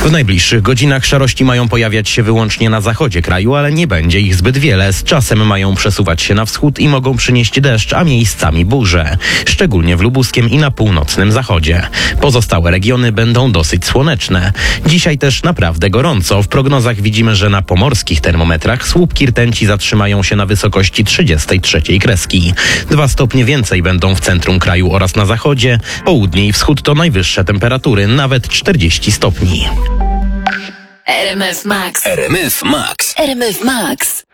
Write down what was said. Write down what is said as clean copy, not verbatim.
W najbliższych godzinach szarości mają pojawiać się wyłącznie na zachodzie kraju, ale nie będzie ich zbyt wiele. Z czasem mają przesuwać się na wschód i mogą przynieść deszcz, a miejscami burze. Szczególnie w lubuskiem i na północnym zachodzie. Pozostałe regiony będą dosyć słoneczne. Dzisiaj też naprawdę gorąco. W prognozach widzimy, że na pomorskich termometrach słupki rtęci zatrzymają się na wysokości 33 kreski. 2 stopnie więcej będą w centrum kraju oraz na zachodzie. Południe i wschód to najwyższe temperatury, nawet 40 stopni. RMF Max. RMF Max. RMF Max.